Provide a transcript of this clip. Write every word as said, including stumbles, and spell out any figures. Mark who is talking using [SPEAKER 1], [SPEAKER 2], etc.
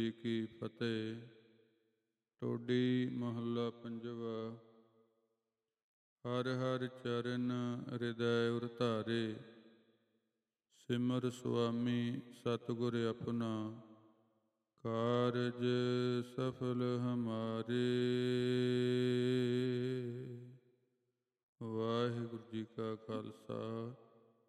[SPEAKER 1] ਜੀ ਕੀ ਫਤਿਹ। ਟੋਡੀ ਮਹੱਲਾ ਪੰਜਵਾ। ਹਰਿ ਹਰਿ ਚਰਨ ਹਿਰਦੈ ਉਰ ਧਾਰੇ, ਸਿਮਰ ਸੁਆਮੀ ਸਤਿਗੁਰ ਆਪਣਾ, ਕਾਰਜ ਸਫਲ ਹਮਾਰੇ। ਵਾਹਿਗੁਰੂ ਜੀ ਕਾ ਖਾਲਸਾ